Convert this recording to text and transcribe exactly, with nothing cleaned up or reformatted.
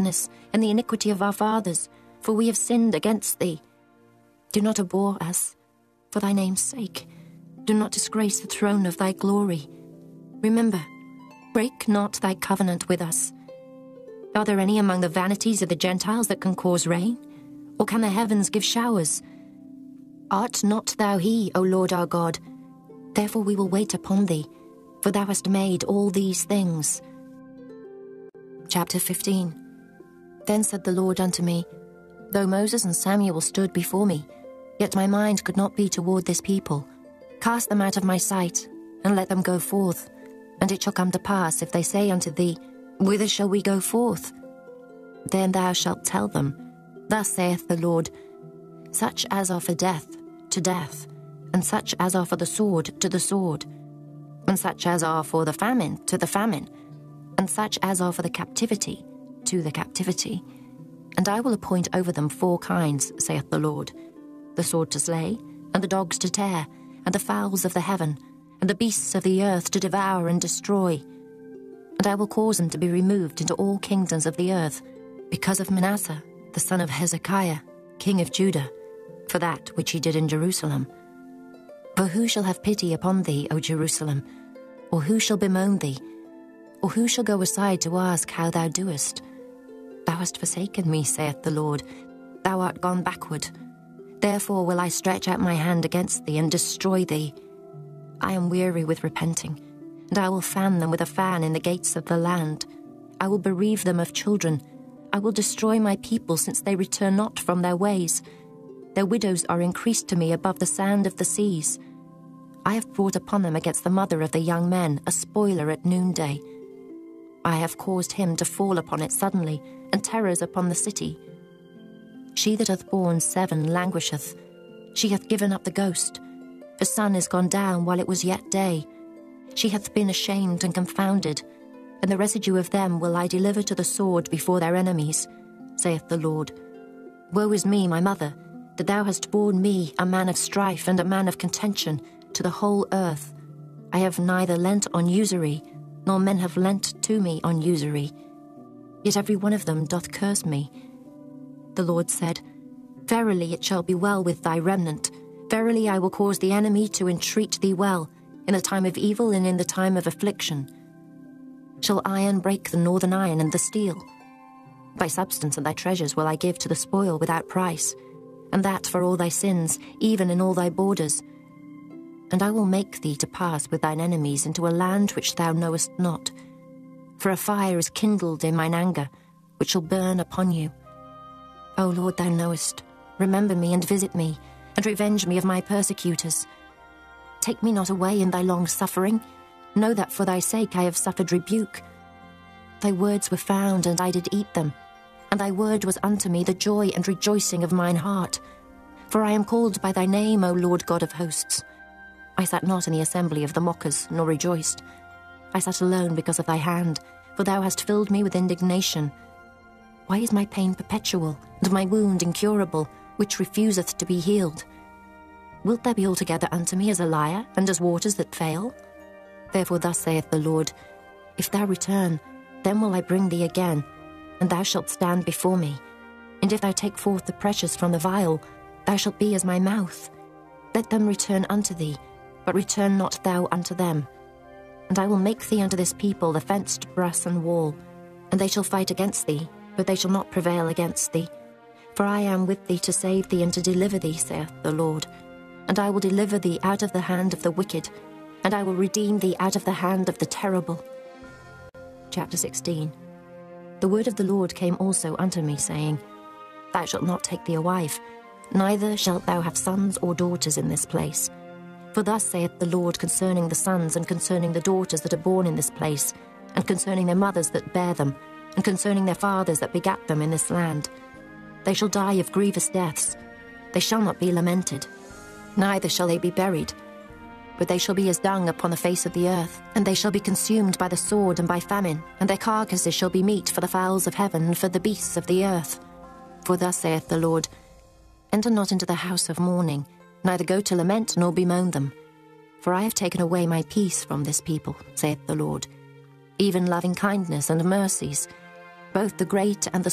wickedness and the iniquity of our fathers, for we have sinned against thee. Do not abhor us, for thy name's sake. Do not disgrace the throne of thy glory. Remember, break not thy covenant with us. Are there any among the vanities of the Gentiles that can cause rain? Or can the heavens give showers? Art not thou he, O Lord our God? Therefore we will wait upon thee, for thou hast made all these things. Chapter fifteen. Then said the Lord unto me, Though Moses and Samuel stood before me, yet my mind could not be toward this people. Cast them out of my sight, and let them go forth. And it shall come to pass, if they say unto thee, Whither shall we go forth? Then thou shalt tell them, Thus saith the Lord, Such as are for death, to death, and such as are for the sword, to the sword, and such as are for the famine, to the famine, and such as are for the captivity, to the captivity. And I will appoint over them four kinds, saith the Lord, the sword to slay, and the dogs to tear, and the fowls of the heaven, and the beasts of the earth to devour and destroy. And I will cause them to be removed into all kingdoms of the earth, because of Manasseh, the son of Hezekiah, king of Judah, for that which he did in Jerusalem. For who shall have pity upon thee, O Jerusalem? Or who shall bemoan thee? Or who shall go aside to ask how thou doest? Thou hast forsaken me, saith the Lord. Thou art gone backward. Therefore will I stretch out my hand against thee and destroy thee. I am weary with repenting, and I will fan them with a fan in the gates of the land. I will bereave them of children. I will destroy my people, since they return not from their ways. Their widows are increased to me above the sand of the seas. I have brought upon them against the mother of the young men a spoiler at noonday. I have caused him to fall upon it suddenly, and terrors upon the city. She that hath borne seven languisheth. She hath given up the ghost. The sun is gone down while it was yet day. She hath been ashamed and confounded, and the residue of them will I deliver to the sword before their enemies, saith the Lord. Woe is me, my mother, that thou hast borne me, a man of strife and a man of contention, to the whole earth. I have neither lent on usury, nor men have lent to me on usury. Yet every one of them doth curse me. The Lord said, Verily it shall be well with thy remnant. Verily I will cause the enemy to entreat thee well, in the time of evil and in the time of affliction. Shall iron break the northern iron and the steel? Thy substance and thy treasures will I give to the spoil without price, and that for all thy sins, even in all thy borders. And I will make thee to pass with thine enemies into a land which thou knowest not. For a fire is kindled in mine anger, which shall burn upon you. O Lord, thou knowest. Remember me and visit me, and revenge me of my persecutors. Take me not away in thy long suffering. Know that for thy sake I have suffered rebuke. Thy words were found, and I did eat them, and thy word was unto me the joy and rejoicing of mine heart. For I am called by thy name, O Lord God of hosts. I sat not in the assembly of the mockers, nor rejoiced. I sat alone because of thy hand, for thou hast filled me with indignation. Why is my pain perpetual, and my wound incurable, which refuseth to be healed? Wilt thou be altogether unto me as a liar, and as waters that fail? Therefore thus saith the Lord, If thou return, then will I bring thee again, and thou shalt stand before me. And if thou take forth the precious from the vial, thou shalt be as my mouth. Let them return unto thee, but return not thou unto them. And I will make thee unto this people the fenced brass and wall, and they shall fight against thee, but they shall not prevail against thee. For I am with thee to save thee and to deliver thee, saith the Lord. And I will deliver thee out of the hand of the wicked, and I will redeem thee out of the hand of the terrible. Chapter sixteen. The word of the Lord came also unto me, saying, Thou shalt not take thee a wife, neither shalt thou have sons or daughters in this place. For thus saith the Lord concerning the sons and concerning the daughters that are born in this place, and concerning their mothers that bear them, and concerning their fathers that begat them in this land. They shall die of grievous deaths. They shall not be lamented, neither shall they be buried. But they shall be as dung upon the face of the earth, and they shall be consumed by the sword and by famine, and their carcasses shall be meat for the fowls of heaven and for the beasts of the earth. For thus saith the Lord, Enter not into the house of mourning, neither go to lament nor bemoan them. For I have taken away my peace from this people, saith the Lord, even loving kindness and mercies, both the great and the